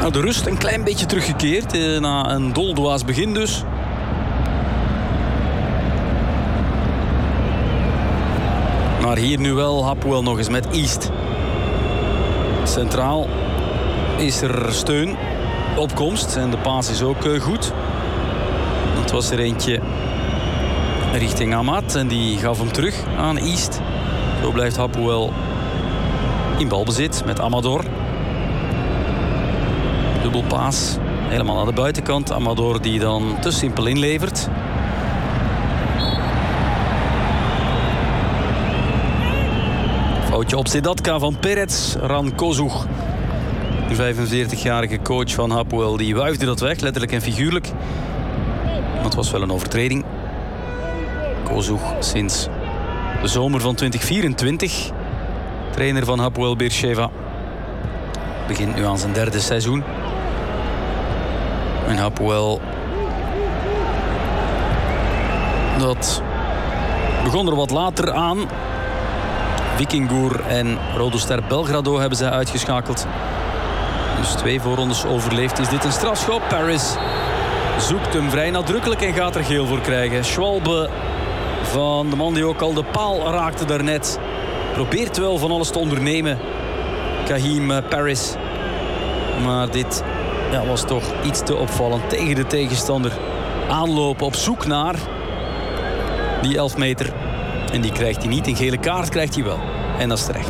De rust een klein beetje teruggekeerd. Na een doldwaas begin dus. Maar hier nu wel Hapoel nog eens met East. Centraal is er steun. Opkomst. En de paas is ook goed. Dat was er eentje richting Amat. En die gaf hem terug aan East. Zo blijft Hapoel in balbezit met Amador. Dubbelpaas. Helemaal aan de buitenkant. Amador die dan te simpel inlevert. Foutje op Sedatka van Peretz. Ran Kozuch. De 45-jarige coach van Hapoel. Die wuifde dat weg, letterlijk en figuurlijk. Dat was wel een overtreding. Kozuch sinds de zomer van 2024. Trainer van Hapoel Beersheva. Begint nu aan zijn derde seizoen. En Hapoel... dat begon er wat later aan. Vikingur en Rodoster Belgrado hebben zij uitgeschakeld. Dus 2 voorrondes overleefd. Is dit een strafschop? Paris zoekt hem vrij nadrukkelijk en gaat er geel voor krijgen. Schwalbe van de man die ook al de paal raakte daarnet. Probeert wel van alles te ondernemen. Kahim Paris. Maar dit was toch iets te opvallend tegen de tegenstander. Aanlopen op zoek naar die 11 meter. En die krijgt hij niet. Een gele kaart krijgt hij wel. En dat is terecht.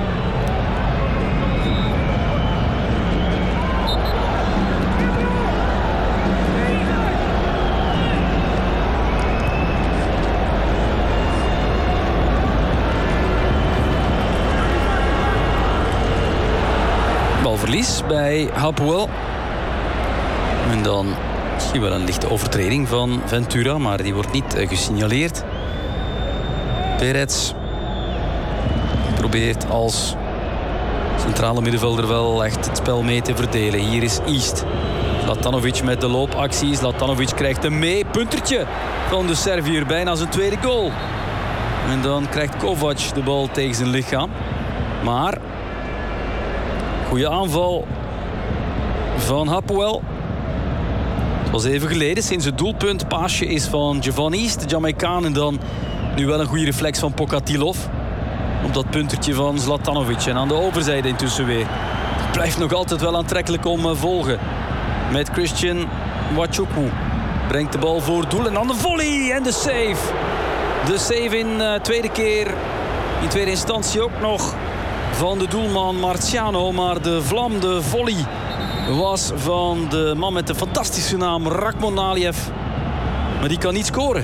Balverlies bij Hapoel. En dan misschien wel een lichte overtreding van Ventura. Maar die wordt niet gesignaleerd. Peretz probeert als centrale middenvelder wel echt het spel mee te verdelen. Hier is East. Zlatanovic met de loopactie. Zlatanovic krijgt hem mee. Puntertje van de Serviër. Bijna zijn tweede goal. En dan krijgt Kovac de bal tegen zijn lichaam. Maar goede aanval van Hapoel. Het was even geleden sinds het doelpunt. Paasje is van Javon East, de Jamaicaan. En dan nu wel een goede reflex van Pokatilov. Op dat puntertje van Zlatanovic. En aan de overzijde intussen weer. Het blijft nog altijd wel aantrekkelijk om volgen. Met Christian Wachukwu. Brengt de bal voor doel. En dan de volley en de save. De save in tweede keer. In tweede instantie ook nog van de doelman Marciano. Maar de vlam, de volley, was van de man met de fantastische naam Rakhmon Aliev. Maar die kan niet scoren.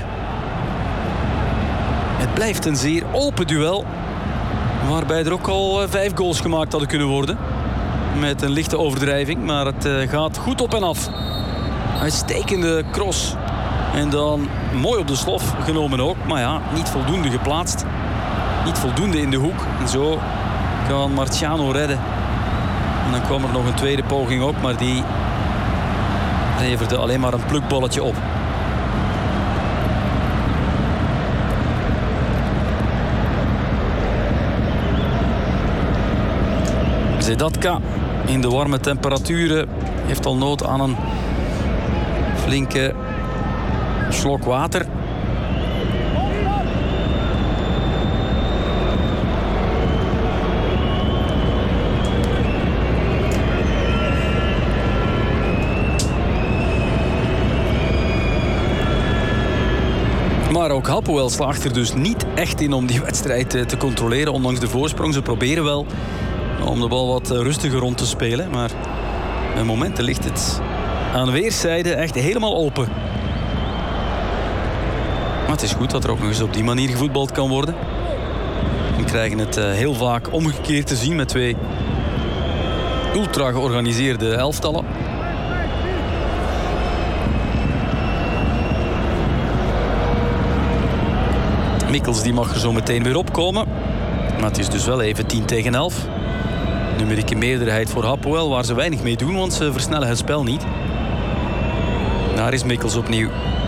Het blijft een zeer open duel. Waarbij er ook al 5 goals gemaakt hadden kunnen worden. Met een lichte overdrijving. Maar het gaat goed op en af. Uitstekende cross. En dan mooi op de slof genomen ook. Maar ja, niet voldoende geplaatst. Niet voldoende in de hoek. En zo kan Marciano redden. En dan kwam er nog een tweede poging ook. Maar die leverde alleen maar een plukballetje op. Sedatka in de warme temperaturen heeft al nood aan een flinke slok water. Maar ook Hapoel slaagt er dus niet echt in om die wedstrijd te controleren. Ondanks de voorsprong. Ze proberen wel om de bal wat rustiger rond te spelen. Maar bij momenten ligt het aan weerszijden echt helemaal open. Maar het is goed dat er ook nog eens op die manier gevoetbald kan worden. We krijgen het heel vaak omgekeerd te zien met 2 ultra georganiseerde elftallen. Mikkels die mag er zo meteen weer opkomen. Maar het is dus wel even 10 tegen 11. Numerieke meerderheid voor Hapoel, waar ze weinig mee doen, want ze versnellen het spel niet. Daar is Mikkels opnieuw.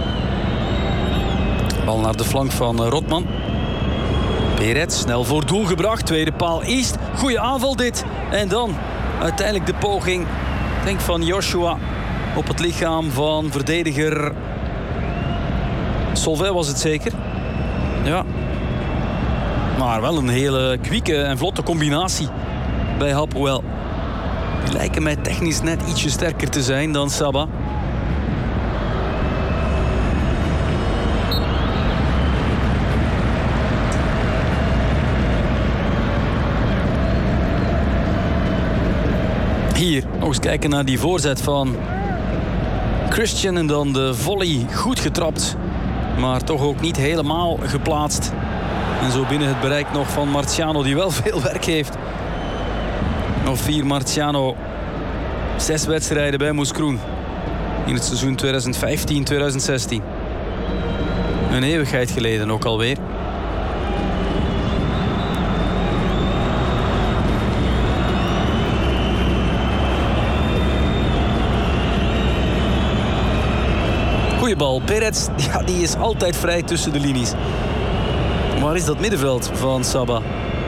Bal naar de flank van Rotman. Peretz snel voor doel gebracht. Tweede paal East. Goeie aanval dit. En dan uiteindelijk de poging denk van Joshua op het lichaam van verdediger Solvay was het zeker. Ja. Maar wel een hele kwieke en vlotte combinatie bij Hapoel. Die lijken mij technisch net ietsje sterker te zijn dan Saba. Hier, nog eens kijken naar die voorzet van Christian. En dan de volley goed getrapt. Maar toch ook niet helemaal geplaatst. En zo binnen het bereik nog van Marciano, die wel veel werk heeft. Nog 4 Marciano. 6 wedstrijden bij Moeskroen. In het seizoen 2015-2016. Een eeuwigheid geleden ook alweer. Goeie bal. Perez, ja, die is altijd vrij tussen de linies. Waar is dat middenveld van Saba?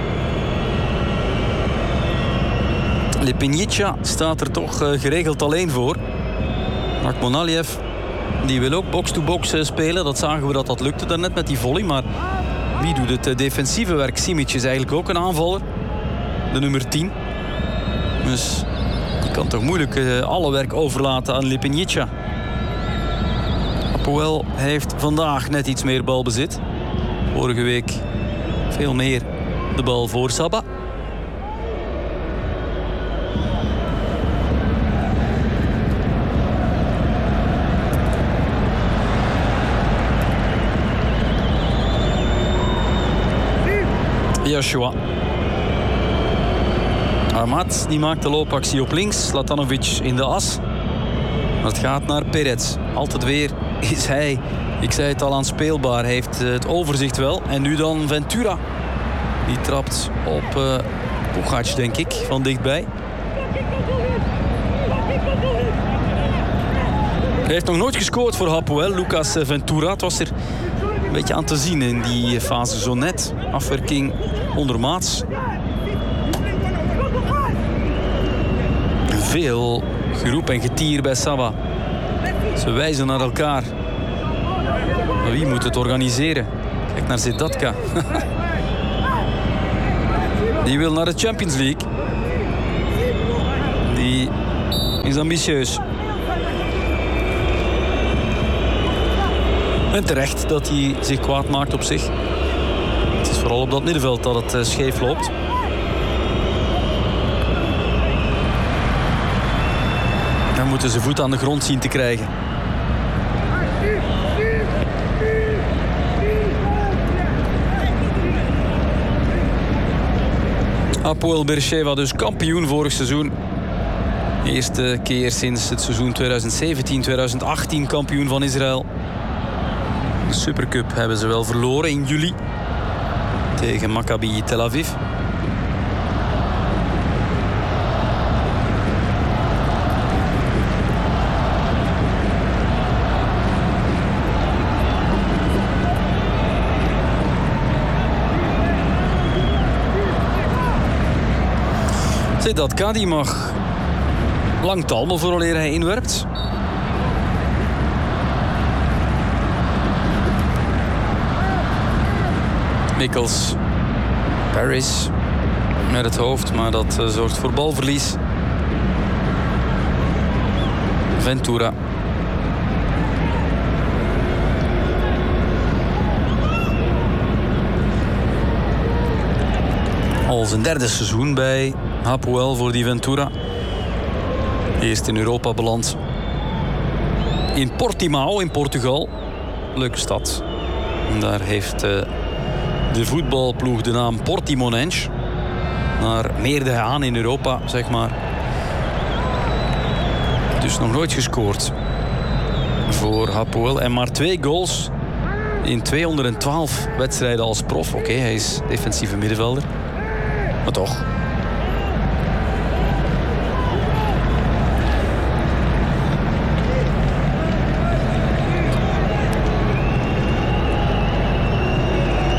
Lepinicha staat er toch geregeld alleen voor. Akmonaliev, die wil ook box-to-box spelen. Dat zagen we dat lukte daarnet met die volley. Maar wie doet het defensieve werk? Simic is eigenlijk ook een aanvaller. De nummer 10. Dus je kan toch moeilijk alle werk overlaten aan Lepinicha. Hapoel heeft vandaag net iets meer balbezit. Vorige week veel meer de bal voor Saba. Joshua. Ahmad, die maakt de loopactie op links. Zlatanovic in de as. Het gaat naar Perez. Altijd weer is hij, ik zei het al, aanspeelbaar. Heeft het overzicht wel. En nu dan Ventura. Die trapt op Pugac, denk ik, van dichtbij. Hij heeft nog nooit gescoord voor Hapoel, Lucas Ventura. Het was er een beetje aan te zien in die fase zo net. Afwerking ondermaats. Veel geroep en getier bij Saba. Ze wijzen naar elkaar. Maar wie moet het organiseren? Kijk naar Zedatka. Die wil naar de Champions League. Die is ambitieus. En terecht dat hij zich kwaad maakt op zich. Het is vooral op dat middenveld dat het scheef loopt. Dan moeten ze voet aan de grond zien te krijgen. Hapoel Beersheva dus kampioen vorig seizoen. Eerste keer sinds het seizoen 2017-2018 kampioen van Israël. De Supercup hebben ze wel verloren in juli tegen Maccabi Tel Aviv. Zedatka, die mag lang talmen vooraleer hij inwerpt. Mikkels, Paris met het hoofd, maar dat zorgt voor balverlies. Ventura. Al zijn derde seizoen bij Hapoel voor die Ventura. Eerst in Europa beland. In Portimao in Portugal. Leuke stad. En daar heeft de voetbalploeg de naam Portimonense. Naar meerde hij aan in Europa, zeg maar. Dus nog nooit gescoord voor Hapoel. En maar 2 goals in 212 wedstrijden als prof. Oké, hij is defensieve middenvelder. Maar toch.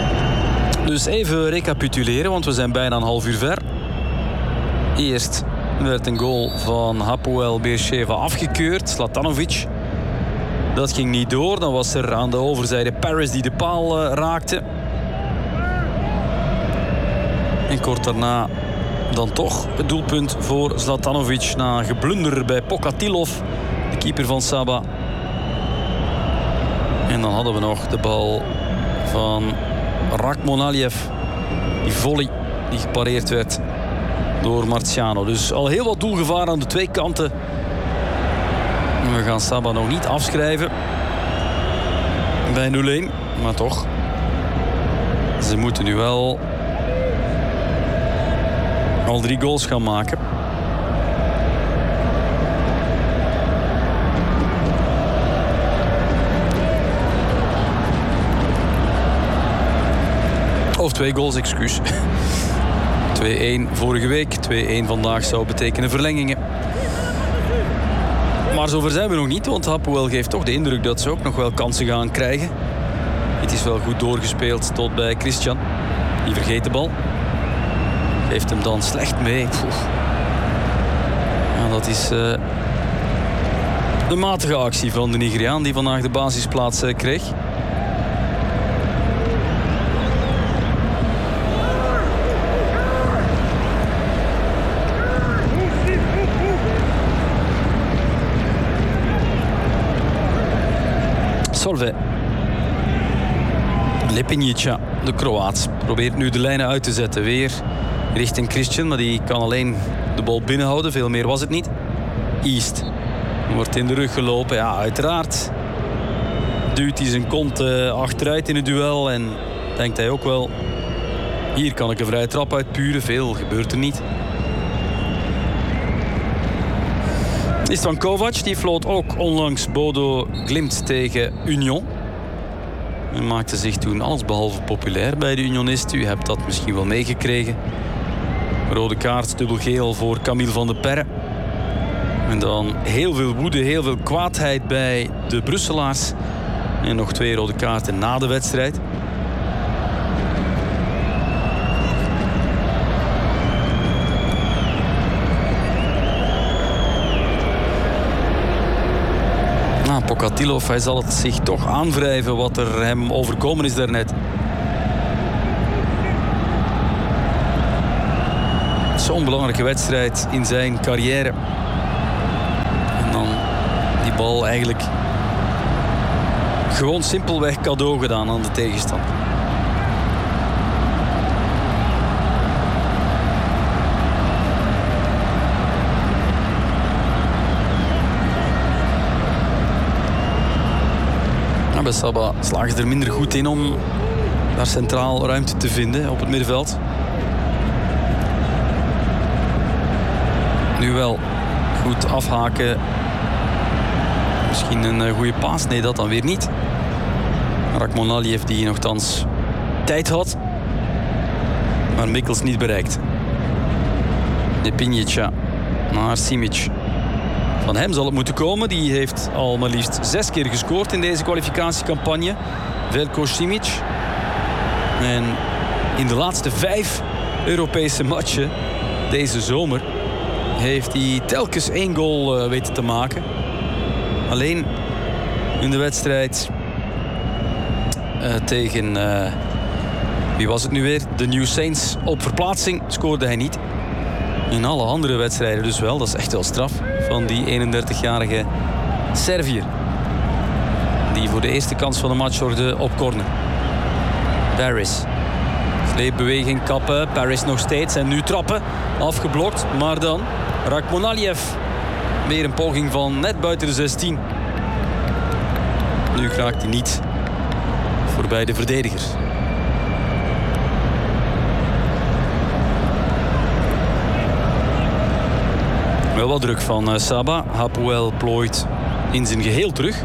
Dus even recapituleren, want we zijn bijna een half uur ver. Eerst Er werd een goal van Hapoel Beersheva afgekeurd. Zlatanovic. Dat ging niet door. Dan was er aan de overzijde Paris die de paal raakte. En kort daarna dan toch het doelpunt voor Zlatanovic na een geblunder bij Pokatilov, de keeper van Saba. En dan hadden we nog de bal van Rakhmonaliev. Die volley die gepareerd werd door Marciano. Dus al heel wat doelgevaar aan de twee kanten. En we gaan Saba nog niet afschrijven bij 0-1. Maar toch, ze moeten nu wel al 3 goals gaan maken. Of 2 goals, excuus. 2-1 vorige week, 2-1 vandaag zou betekenen verlengingen. Maar zover zijn we nog niet, want Hapoel geeft toch de indruk dat ze ook nog wel kansen gaan krijgen. Het is wel goed doorgespeeld tot bij Christian. Die vergeet de bal. Geeft hem dan slecht mee. Ja, dat is de matige actie van de Nigeriaan die vandaag de basisplaats kreeg. Solvay. Lepinjica, de Kroaat, probeert nu de lijnen uit te zetten. Weer richting Christian, maar die kan alleen de bal binnenhouden. Veel meer was het niet. East wordt in de rug gelopen. Ja, uiteraard duwt hij zijn kont achteruit in het duel. En denkt hij ook wel, hier kan ik een vrije trap uitpuren. Veel gebeurt er niet. Istvan Kovac, die floot ook onlangs Bodo Glimt tegen Union. En maakte zich toen allesbehalve populair bij de Unionisten. U hebt dat misschien wel meegekregen. Rode kaart, dubbelgeel voor Camille van der Perre. En dan heel veel woede, heel veel kwaadheid bij de Brusselaars. En nog 2 rode kaarten na de wedstrijd. Pokatilov, hij zal het zich toch aanwrijven wat er hem overkomen is daarnet. Zo'n belangrijke wedstrijd in zijn carrière. En dan die bal eigenlijk gewoon simpelweg cadeau gedaan aan de tegenstander. Bij Saba slagen ze er minder goed in om daar centraal ruimte te vinden op het middenveld. Nu wel goed afhaken. Misschien een goede paas. Nee, dat dan weer niet. Rakhmonaliev die nogthans tijd had. Maar Mikkels niet bereikt. Lepinjica naar Simic. Van hem zal het moeten komen. Die heeft al maar liefst 6 keer gescoord in deze kwalificatiecampagne. Veljko Simic. En in de laatste 5 Europese matchen deze zomer heeft hij telkens 1 goal weten te maken. Alleen in de wedstrijd tegen wie was het nu weer? De New Saints op verplaatsing scoorde hij niet. In alle andere wedstrijden dus wel. Dat is echt wel straf van die 31-jarige Serviër. Die voor de eerste kans van de match zorgde op corner. Paris. Sleepbeweging, kappen. Paris nog steeds. En nu trappen. Afgeblokt. Maar dan Rakhmonaliev. Weer een poging van net buiten de 16. Nu raakt hij niet voorbij de verdedigers. Wel wat druk van Saba. Hapoel plooit in zijn geheel terug.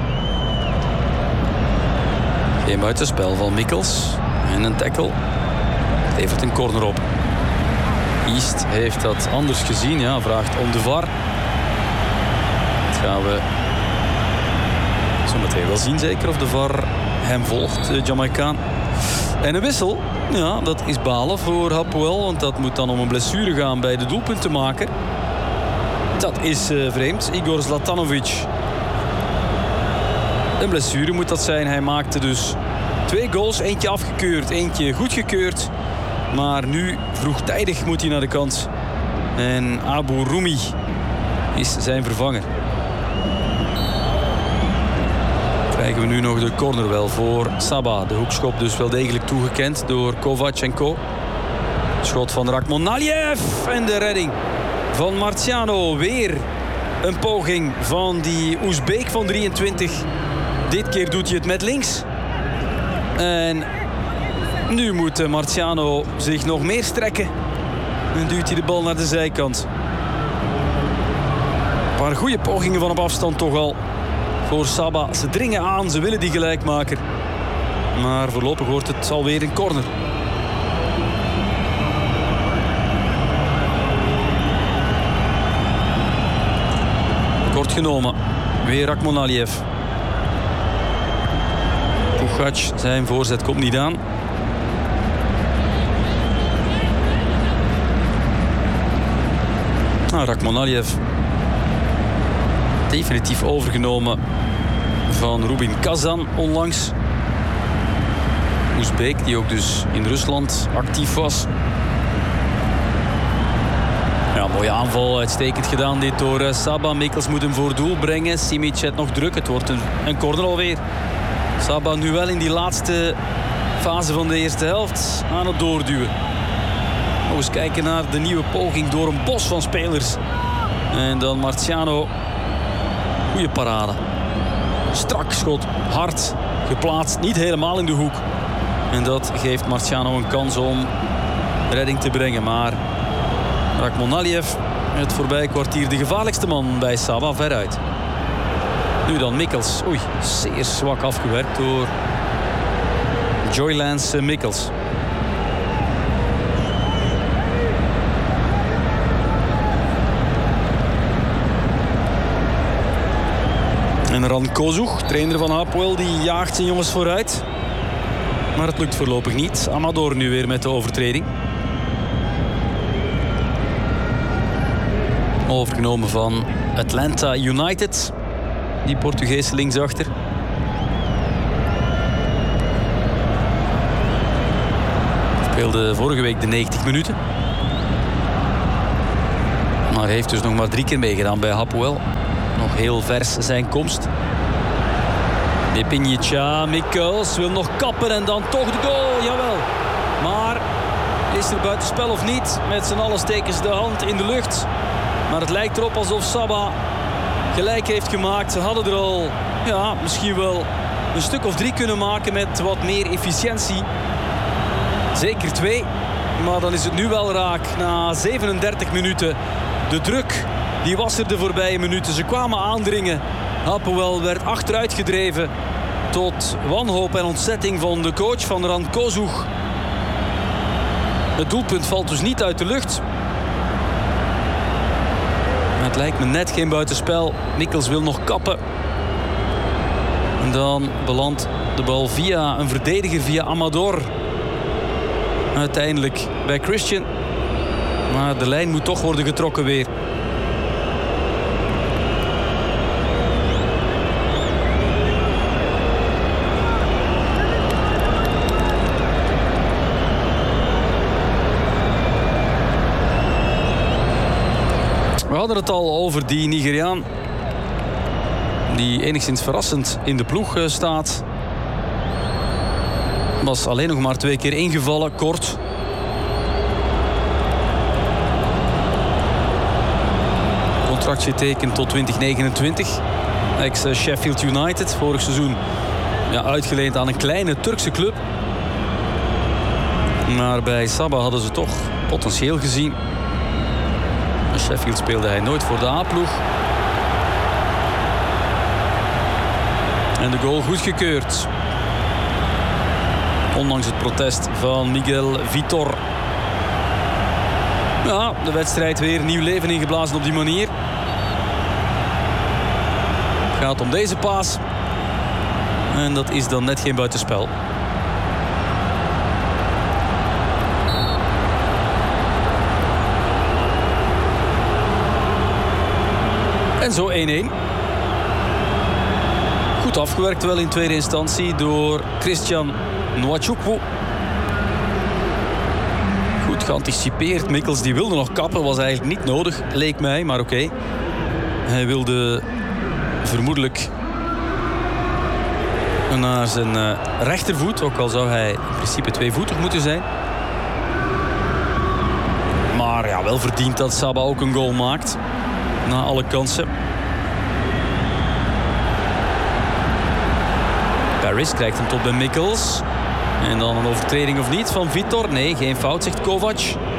Geen buitenspel van Mikkels. En een tackle. Levert een corner op. East heeft dat anders gezien. Ja, vraagt om de VAR. Dat gaan we zo meteen wel zien, zeker of de VAR hem volgt, de Jamaicaan. En een wissel. Ja, dat is balen voor Hapoel. Want dat moet dan om een blessure gaan bij de doelpuntenmaker. Dat is vreemd. Igor Zlatanovic. Een blessure moet dat zijn. Hij maakte dus 2 goals. Eentje afgekeurd, eentje goedgekeurd. Maar nu vroegtijdig moet hij naar de kant. En Abu Roumi is zijn vervanger. Krijgen we nu nog de corner wel voor Saba. De hoekschop dus wel degelijk toegekend door Kovacenko. Schot van Rakhmonaliev en de redding van Marciano. Weer een poging van die Oezbeek van 23. Dit keer doet hij het met links. En nu moet Marciano zich nog meer strekken. En duwt hij de bal naar de zijkant. Een paar goede pogingen van op afstand toch al. Voor Saba. Ze dringen aan, ze willen die gelijkmaker. Maar voorlopig wordt het alweer een corner. Kort genomen. Weer Rakhmonaliev. Pugac, zijn voorzet komt niet aan. Rakhmonaliev. Definitief overgenomen van Rubin Kazan onlangs. Oezbeek, die ook dus in Rusland actief was. Ja, mooie aanval, uitstekend gedaan dit door Saba. Mikkels moet hem voor doel brengen. Simic het nog druk, het wordt een corner alweer. Saba nu wel in die laatste fase van de eerste helft aan het doorduwen. Nog eens kijken naar de nieuwe poging door een bos van spelers. En dan Marciano. Goeie parade. Strak schot, hard geplaatst, niet helemaal in de hoek. En dat geeft Marciano een kans om redding te brengen. Maar Rakhmonaliev, het voorbije kwartier de gevaarlijkste man bij Saba, veruit. Nu dan Mikkels. Oei, zeer zwak afgewerkt door Joylance Mikkels. En Ran Kozuch, trainer van Hapoel, die jaagt zijn jongens vooruit. Maar het lukt voorlopig niet. Amador nu weer met de overtreding. Overgenomen van Atlanta United. Die Portugese linksachter. Speelde vorige week de 90 minuten. Maar heeft dus nog maar 3 keer meegedaan bij Hapoel. Nog heel vers zijn komst. Depinjica, Mikkels wil nog kappen en dan toch de goal. Jawel. Maar is er buitenspel of niet? Met z'n allen steken ze de hand in de lucht. Maar het lijkt erop alsof Saba gelijk heeft gemaakt. Ze hadden er al misschien wel een stuk of 3 kunnen maken met wat meer efficiëntie. Zeker 2. Maar dan is het nu wel raak. Na 37 minuten. De druk die was er de voorbije minuten. Ze kwamen aandringen. Hapoel werd achteruit gedreven. Tot wanhoop en ontzetting van de coach van Ran Kozuch. Het doelpunt valt dus niet uit de lucht. Het lijkt me net geen buitenspel. Mikkels wil nog kappen. En dan belandt de bal via een verdediger, via Amador. Uiteindelijk bij Christian. Maar de lijn moet toch worden getrokken weer. We hadden het al over die Nigeriaan. Die enigszins verrassend in de ploeg staat. Was alleen nog maar 2 keer ingevallen, kort. Contractje getekend tot 2029. Ex-Sheffield United, vorig seizoen uitgeleend aan een kleine Turkse club. Maar bij Saba hadden ze toch potentieel gezien. Bij Sheffield speelde hij nooit voor de A-ploeg. En de goal goedgekeurd. Ondanks het protest van Miguel Vitor. Ja, de wedstrijd weer nieuw leven ingeblazen op die manier. Het gaat om deze paas. En dat is dan net geen buitenspel. En zo 1-1. Goed afgewerkt wel in tweede instantie door Christian Nwachukwu. Goed geanticipeerd. Mikkels die wilde nog kappen. Was eigenlijk niet nodig, leek mij. Maar oké. Hij wilde vermoedelijk naar zijn rechtervoet. Ook al zou hij in principe tweevoetig moeten zijn. Maar ja, wel verdiend dat Saba ook een goal maakt. Na alle kansen. Paris krijgt hem tot bij Mikkels. En dan een overtreding of niet van Vitor. Nee, geen fout, zegt Kovac.